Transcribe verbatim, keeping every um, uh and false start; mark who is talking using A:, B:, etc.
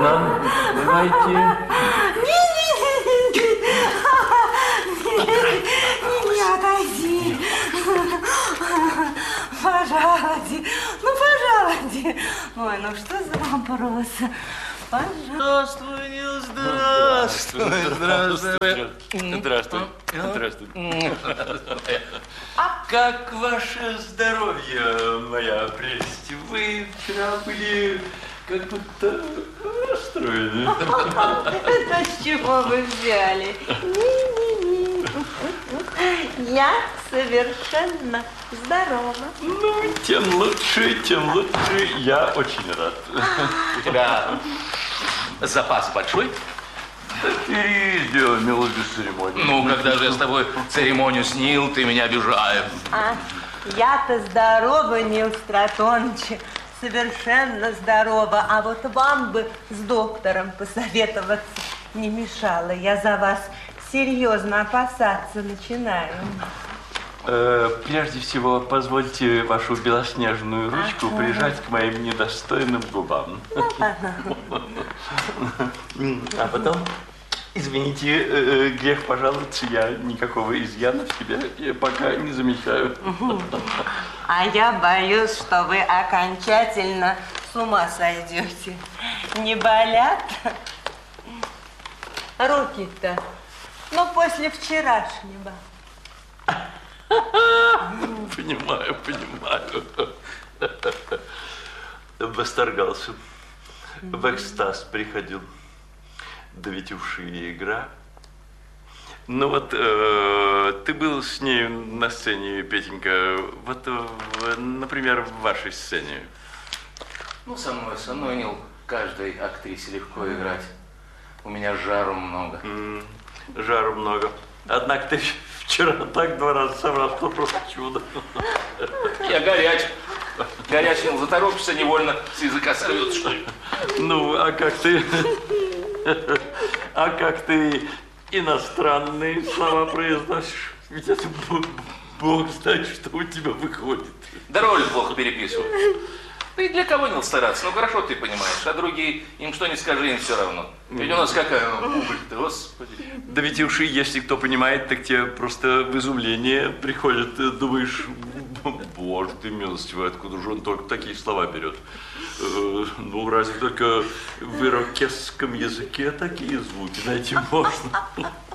A: Можно. Давайте.
B: Не отойди. Пожалуйте. Ну, пожалуйте. Ой, ну что за вопрос?
C: Здравствуй, Нил, здравствуй. Здравствуй.
A: Здравствуй. Здравствуй. А как ваше здоровье, моя прелесть? Вы вчера были как будто расстроены.
B: Это с чего вы взяли? Не-не-не. Я совершенно здорова.
A: Ну, тем лучше, тем лучше. Я очень рад.
C: У тебя запас большой?
A: Перейдем, мило без церемонии.
C: Ну, когда же я с тобой церемонию снил, ты меня обижаешь.
B: А, я-то здорова, Нил Стратоныч, совершенно здорова. А вот вам бы с доктором посоветоваться не мешало. Я за вас серьезно опасаться начинаю.
A: Э, прежде всего, позвольте вашу белоснежную ручку ага. прижать к моим недостойным губам. А потом, извините, э, грех пожаловаться, я никакого изъяна в себе пока не замечаю.
B: А я боюсь, что вы окончательно с ума сойдете. Не болят руки-то? Ну, после вчерашнего.
A: Понимаю, понимаю. Восторгался. В экстаз приходил. Да ведь уши игра. Ну вот, э, ты был с ней на сцене, Петенька. Вот, э, например, в вашей сцене.
C: Ну, со мной, со мной, Нил, каждой актрисе легко играть. У меня жару много.
A: Mm, жару много. Однако ты вчера так два раза собрал, что просто чудо.
C: Я горяч. Горячий, Нил, заторопишься, невольно с языка сорвется, что ли.
A: Ну, а как ты... А как ты иностранные слова произносишь? Ведь это Бог знает, что у тебя выходит.
C: Да роли плохо переписывают. Ты для кого, Нил, стараться? Ну, хорошо ты понимаешь, а другие, им что не скажи, им все равно. Ведь у нас какая убыль-то, господи.
A: Да ведь уж и если кто понимает, так тебе просто в изумление приходит. Думаешь, боже ты милостивый, откуда же он только такие слова берет? Ну, разве только в ирокесском языке такие звуки найти можно?